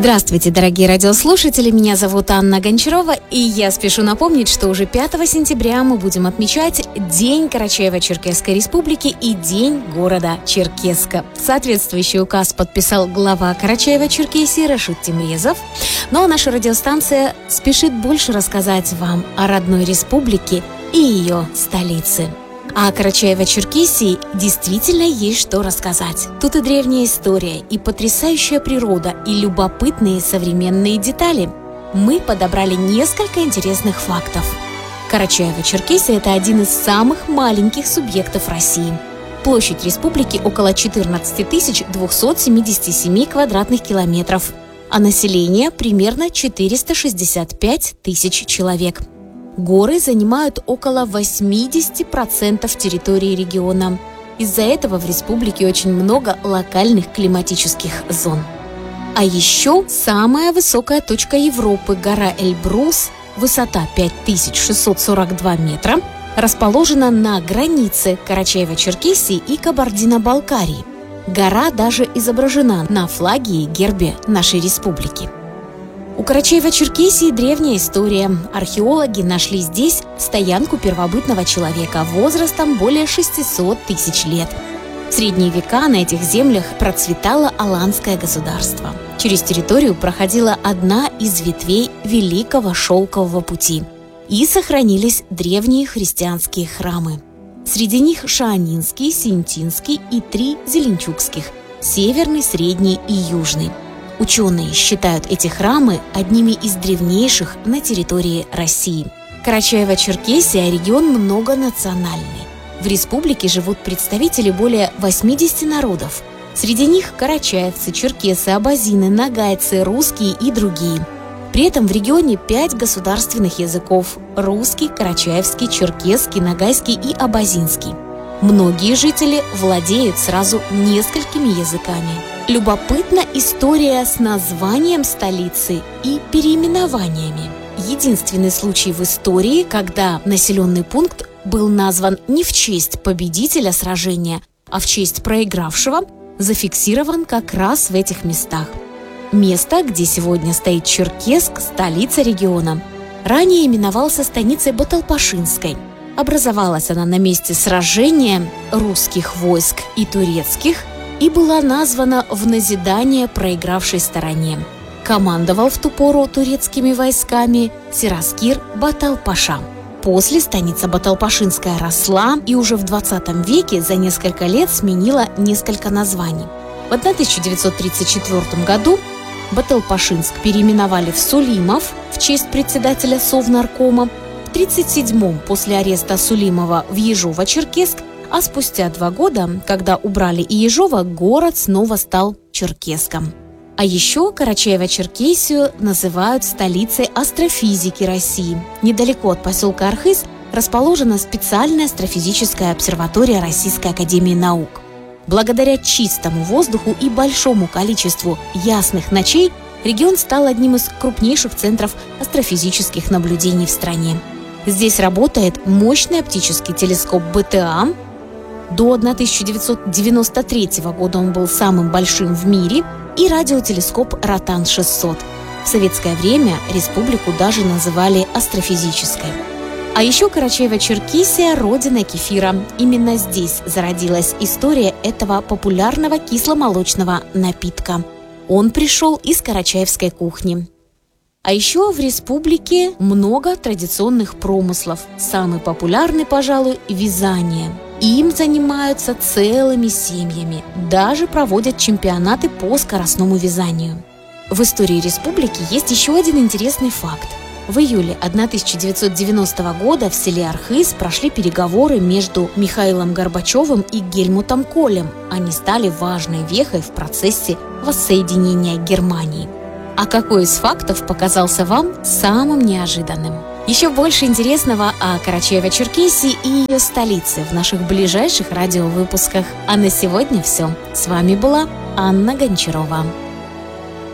Здравствуйте, дорогие радиослушатели, меня зовут Анна Гончарова, и я спешу напомнить, что уже 5 сентября мы будем отмечать День Карачаево-Черкесской Республики и День города Черкесска. Соответствующий указ подписал глава Карачаево-Черкесии Рашид Темрезов. Ну а наша радиостанция спешит больше рассказать вам о родной республике и ее столице. А о Карачаево-Черкесии действительно есть что рассказать. Тут и древняя история, и потрясающая природа, и любопытные современные детали. Мы подобрали несколько интересных фактов. Карачаево-Черкесия – это один из самых маленьких субъектов России. Площадь республики около 14 277 квадратных километров, а население примерно 465 тысяч человек. Горы занимают около 80% территории региона. Из-за этого в республике очень много локальных климатических зон. А еще самая высокая точка Европы, гора Эльбрус, высота 5642 метра, расположена на границе Карачаево-Черкесии и Кабардино-Балкарии. Гора даже изображена на флаге и гербе нашей республики. У Карачаево-Черкесии древняя история. Археологи нашли здесь стоянку первобытного человека возрастом более 600 тысяч лет. В средние века на этих землях процветало аланское государство. Через территорию проходила одна из ветвей Великого Шелкового пути. И сохранились древние христианские храмы. Среди них Шаанинский, Синтинский и 3 зеленчукских – северный, средний и южный. Ученые считают эти храмы одними из древнейших на территории России. Карачаево-Черкесия – регион многонациональный. В республике живут представители более 80 народов. Среди них карачаевцы, черкесы, абазины, нагайцы, русские и другие. При этом в регионе 5 государственных языков – русский, карачаевский, черкесский, нагайский и абазинский. Многие жители владеют сразу несколькими языками. Любопытна история с названием столицы и переименованиями. Единственный случай в истории, когда населенный пункт был назван не в честь победителя сражения, а в честь проигравшего, зафиксирован как раз в этих местах. Место, где сегодня стоит Черкесск, столица региона, ранее именовался станицей Баталпашинской. Образовалась она на месте сражения русских войск и турецких и была названа в назидание проигравшей стороне. Командовал в ту пору турецкими войсками Сираскир Баталпаша. После станица Баталпашинская росла и уже в 20 веке за несколько лет сменила несколько названий. В 1934 году Баталпашинск переименовали в Сулимов в честь председателя Совнаркома, в 1937-м после ареста Сулимова в Ежово-Черкесск, а спустя 2 года, когда убрали и Ежово, город снова стал Черкесском. А еще Карачаево-Черкесию называют столицей астрофизики России. Недалеко от поселка Архыз расположена специальная астрофизическая обсерватория Российской академии наук. Благодаря чистому воздуху и большому количеству ясных ночей регион стал одним из крупнейших центров астрофизических наблюдений в стране. Здесь работает мощный оптический телескоп БТА. До 1993 года он был самым большим в мире, и радиотелескоп Ротан-600. В советское время республику даже называли астрофизической. А еще Карачаево-Черкесия – родина кефира. Именно здесь зародилась история этого популярного кисломолочного напитка. Он пришел из карачаевской кухни. А еще в республике много традиционных промыслов. Самый популярный, пожалуй, вязание. Им занимаются целыми семьями. Даже проводят чемпионаты по скоростному вязанию. В истории республики есть еще один интересный факт. В июле 1990 года в селе Архыз прошли переговоры между Михаилом Горбачевым и Гельмутом Колем. Они стали важной вехой в процессе воссоединения Германии. А какой из фактов показался вам самым неожиданным? Еще больше интересного о Карачаево-Черкесии и ее столице в наших ближайших радиовыпусках. А на сегодня все. С вами была Анна Гончарова.